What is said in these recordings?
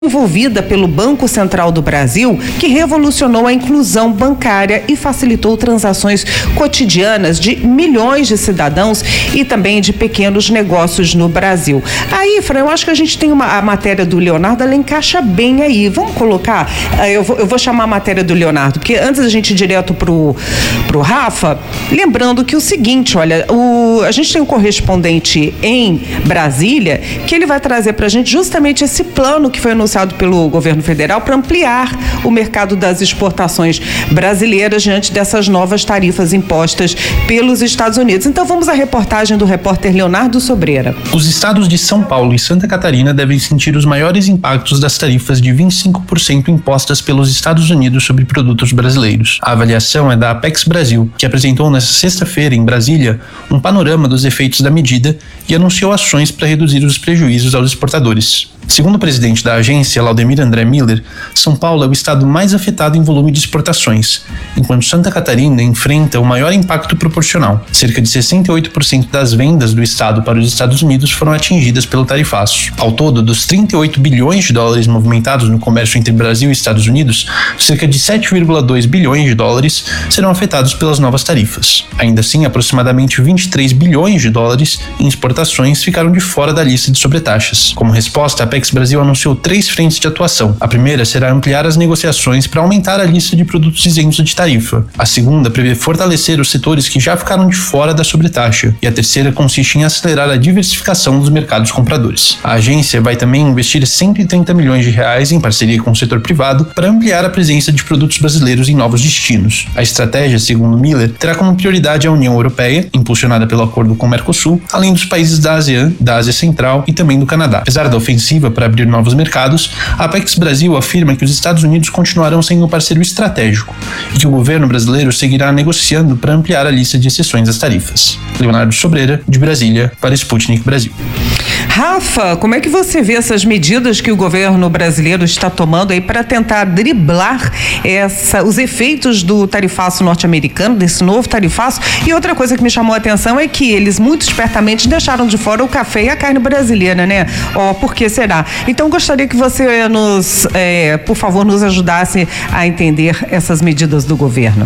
envolvida pelo Banco Central do Brasil, que revolucionou a inclusão bancária e facilitou transações cotidianas de milhões de cidadãos e também de pequenos negócios no Brasil. Aí, Fran, eu acho que a gente tem a matéria do Leonardo, ela encaixa bem aí. Vamos colocar, eu vou chamar a matéria do Leonardo, porque antes da gente ir direto pro Rafa, lembrando que o seguinte, olha, a gente tem um correspondente em Brasília, que ele vai trazer pra gente justamente esse plano que foi anunciado pelo governo federal para ampliar o mercado das exportações brasileiras diante dessas novas tarifas impostas pelos Estados Unidos. Então vamos à reportagem do repórter Leonardo Sobreira. Os estados de São Paulo e Santa Catarina devem sentir os maiores impactos das tarifas de 25% impostas pelos Estados Unidos sobre produtos brasileiros. A avaliação é da Apex Brasil, que apresentou nesta sexta-feira em Brasília um panorama dos efeitos da medida e anunciou ações para reduzir os prejuízos aos exportadores. Segundo o presidente da agência, Laudemir André Miller, São Paulo é o estado mais afetado em volume de exportações, enquanto Santa Catarina enfrenta o maior impacto proporcional. Cerca de 68% das vendas do estado para os Estados Unidos foram atingidas pelo tarifaço. Ao todo, dos 38 bilhões de dólares movimentados no comércio entre Brasil e Estados Unidos, cerca de 7,2 bilhões de dólares serão afetados pelas novas tarifas. Ainda assim, aproximadamente 23 bilhões de dólares em exportações ficaram de fora da lista de sobretaxas. Como resposta, a Apex Brasil anunciou 3 frentes de atuação. A primeira será ampliar as negociações para aumentar a lista de produtos isentos de tarifa. A segunda prevê fortalecer os setores que já ficaram de fora da sobretaxa. E a terceira consiste em acelerar a diversificação dos mercados compradores. A agência vai também investir 130 milhões de reais em parceria com o setor privado para ampliar a presença de produtos brasileiros em novos destinos. A estratégia, segundo Miller, terá como prioridade a União Europeia, impulsionada pelo acordo com o Mercosul, além dos países da ASEAN, da Ásia Central e também do Canadá. Apesar da ofensiva para abrir novos mercados, a Apex Brasil afirma que os Estados Unidos continuarão sendo um parceiro estratégico e que o governo brasileiro seguirá negociando para ampliar a lista de exceções às tarifas. Leonardo Sobreira, de Brasília, para Sputnik Brasil. Rafa, como é que você vê essas medidas que o governo brasileiro está tomando aí para tentar driblar os efeitos do tarifaço norte-americano, desse novo tarifaço? E outra coisa que me chamou a atenção é que eles muito espertamente deixaram de fora o café e a carne brasileira, né? Por que será? Então gostaria que você por favor, nos ajudasse a entender essas medidas do governo.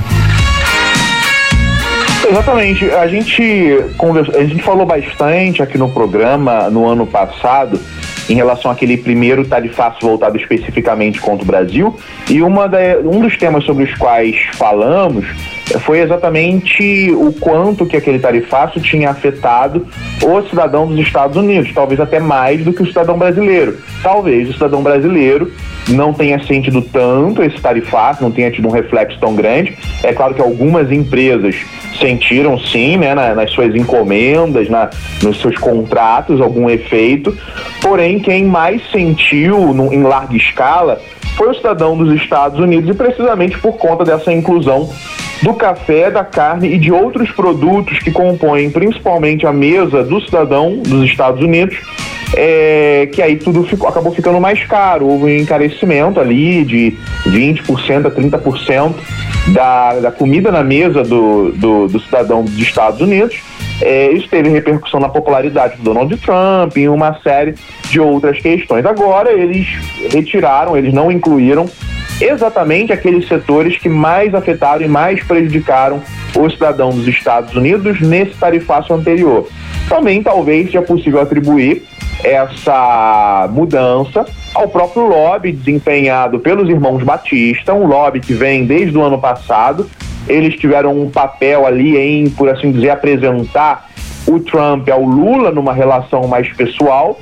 Exatamente, a gente falou bastante aqui no programa no ano passado em relação àquele primeiro tarifaço voltado especificamente contra o Brasil, e um dos temas sobre os quais falamos foi exatamente o quanto que aquele tarifaço tinha afetado o cidadão dos Estados Unidos, talvez até mais do que o cidadão brasileiro. Talvez o cidadão brasileiro não tenha sentido tanto esse tarifaço, não tenha tido um reflexo tão grande. É claro que algumas empresas sentiram sim, né, nas suas encomendas, nos seus contratos, algum efeito. Porém, quem mais sentiu em larga escala foi o cidadão dos Estados Unidos, e precisamente por conta dessa inclusão do café, da carne e de outros produtos que compõem principalmente a mesa do cidadão dos Estados Unidos, que aí tudo acabou ficando mais caro. Houve um encarecimento ali de 20% a 30% da comida na mesa do cidadão dos Estados Unidos. Isso teve repercussão na popularidade do Donald Trump e uma série de outras questões. Agora eles retiraram, eles não incluíram exatamente aqueles setores que mais afetaram e mais prejudicaram o cidadão dos Estados Unidos nesse tarifaço anterior. Também talvez seja possível atribuir essa mudança ao próprio lobby desempenhado pelos irmãos Batista, um lobby que vem desde o ano passado. Eles tiveram um papel ali em, por assim dizer, apresentar o Trump ao Lula numa relação mais pessoal.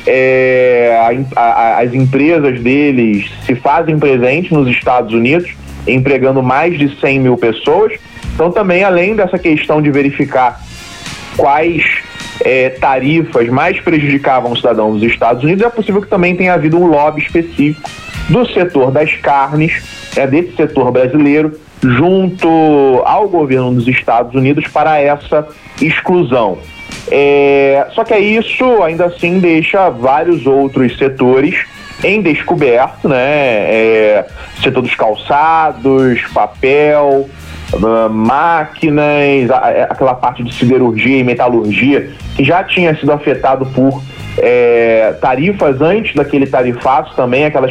As empresas deles se fazem presentes nos Estados Unidos, empregando mais de 100 mil pessoas. Então também, além dessa questão de verificar quais tarifas mais prejudicavam o cidadão dos Estados Unidos, é possível que também tenha havido um lobby específico do setor das carnes, desse setor brasileiro, junto ao governo dos Estados Unidos para essa exclusão. Só que isso ainda assim deixa vários outros setores em descoberto, né? Setor dos calçados, papel, máquinas, aquela parte de siderurgia e metalurgia que já tinha sido afetado por tarifas antes daquele tarifaço também, aquelas